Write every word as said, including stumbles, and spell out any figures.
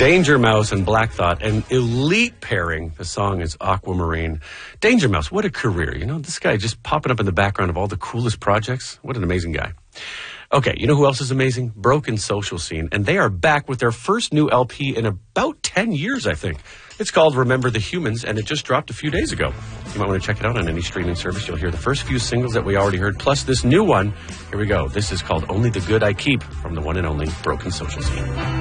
Danger Mouse and Black Thought, an elite pairing. The song is Aquamarine. Danger Mouse, what a career. You know, this guy just popping up in the background of all the coolest projects. What an amazing guy. Okay, you know who else is amazing? Broken Social Scene. And they are back with their first new L P in about ten years, I think. It's called Remember the Humans, and it just dropped a few days ago. You might want to check it out on any streaming service. You'll hear the first few singles that we already heard, plus this new one. Here we go. This is called Only the Good I Keep from the one and only Broken Social Scene.